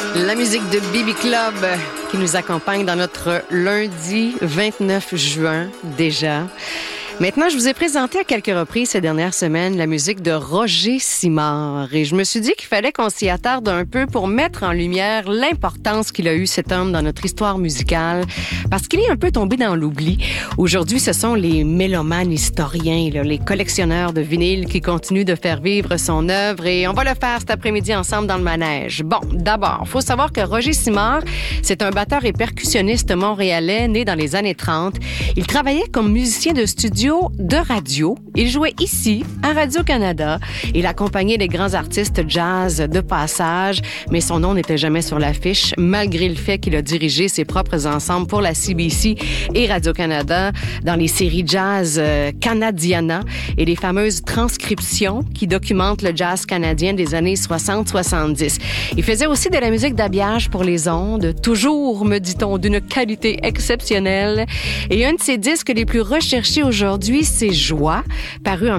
La musique de Bibi Club qui nous accompagne dans notre lundi 29 juin déjà. Maintenant, je vous ai présenté à quelques reprises ces dernières semaines la musique de Roger Simard. Et je me suis dit qu'il fallait qu'on s'y attarde un peu pour mettre en lumière l'importance qu'il a eu cet homme dans notre histoire musicale. Parce qu'il est un peu tombé dans l'oubli. Aujourd'hui, ce sont les mélomanes historiens, les collectionneurs de vinyles qui continuent de faire vivre son œuvre. Et on va le faire cet après-midi ensemble dans le manège. Bon, d'abord, il faut savoir que Roger Simard, c'est un batteur et percussionniste montréalais né dans les années 30. Il travaillait comme musicien de studio de radio. Il jouait ici, à Radio-Canada. Il accompagnait les grands artistes jazz de passage, mais son nom n'était jamais sur l'affiche, malgré le fait qu'il a dirigé ses propres ensembles pour la CBC et Radio-Canada dans les séries jazz Canadiana et les fameuses transcriptions qui documentent le jazz canadien des années 60-70. Il faisait aussi de la musique d'habillage pour les ondes, toujours, me dit-on, d'une qualité exceptionnelle. Et un de ses disques les plus recherchés aujourd'hui, c'est Joie, paru en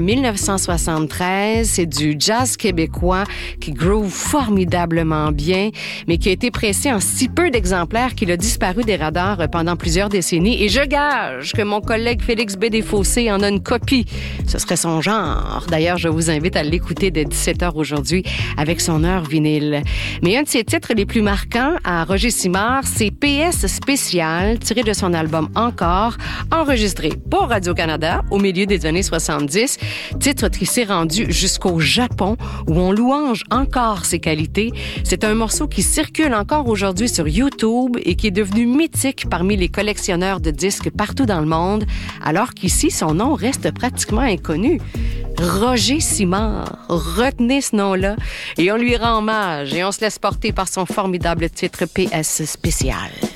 1973. C'est du jazz québécois qui groove formidablement bien, mais qui a été pressé en si peu d'exemplaires qu'il a disparu des radars pendant plusieurs décennies. Et je gage que mon collègue Félix B. Desfossés en a une copie. Ce serait son genre. D'ailleurs, je vous invite à l'écouter dès 17h aujourd'hui avec son heure vinyle. Mais un de ses titres les plus marquants à Roger Simard, c'est PS Spécial, tiré de son album Encore, enregistré pour Radio-Canada au milieu des années 70, titre qui s'est rendu jusqu'au Japon où on louange encore ses qualités. C'est un morceau qui circule encore aujourd'hui sur YouTube et qui est devenu mythique parmi les collectionneurs de disques partout dans le monde, alors qu'ici, son nom reste pratiquement inconnu. Roger Simard, retenez ce nom-là et on lui rend hommage et on se laisse porter par son formidable titre PS Spécial.